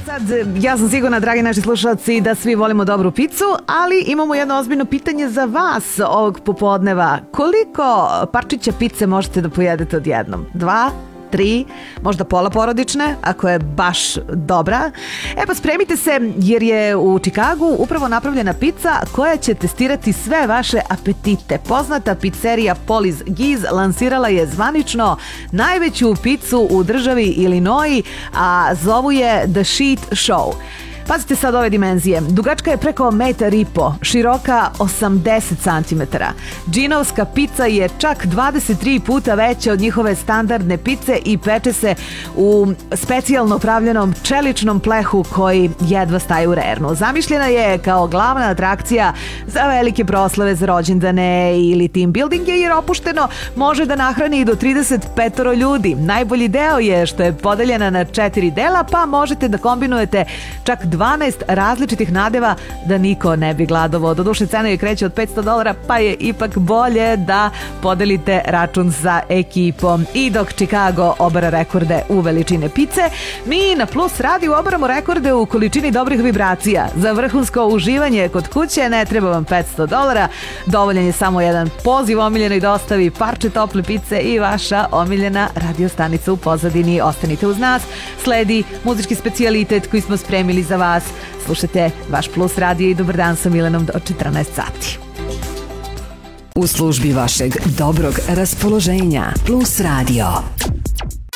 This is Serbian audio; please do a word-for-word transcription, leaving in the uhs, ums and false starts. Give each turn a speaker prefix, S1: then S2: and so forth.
S1: Sad, ja sam sigurna, dragi naši slušalci, da svi volimo dobru picu, ali imamo jedno ozbiljno pitanje za vas ovog popodneva. Koliko parčića pice možete da pojedete odjednom? Dva? Tri, možda pola porodične, ako je baš dobra. E pa spremite se, jer je u Čikagu upravo napravljena pica koja će testirati sve vaše apetite. Poznata pizzerija Poli's Giz lansirala je zvanično najveću picu u državi Illinois, a zovu je The Sheet Show. Pazite sad ove dimenzije. Dugačka je preko metar i po, široka osamdeset centimetara. Džinovska pica je čak dvadeset tri puta veća od njihove standardne pice i peče se u specijalno pravljenom čeličnom plehu koji jedva staje u rernu. Zamišljena je kao glavna atrakcija za velike proslave, za rođendane ili team buildinge, jer opušteno može da nahrani i do trideset pet ljudi. Najbolji deo je što je podeljena na četiri dela, pa možete da kombinujete čak dvanaest različitih nadeva da niko ne bi gladovo. Doduše, cena je kreće od petsto dolara, pa je ipak bolje da podelite račun sa ekipom. I dok Chicago obara rekorde u veličine pice, mi na Plus radiju obaramo rekorde u količini dobrih vibracija. Za vrhunsko uživanje kod kuće ne treba vam petsto dolara, dovoljan je samo jedan poziv omiljenoj dostavi, parče tople pice i vaša omiljena radio stanica u pozadini. Ostanite uz nas, sledi muzički specijalitet koji smo spremili za vas. Slušajte vaš Plus radio i dobar dan sa Milenom do četrnaest sati.
S2: U službi vašeg dobrog raspoloženja. Plus radio.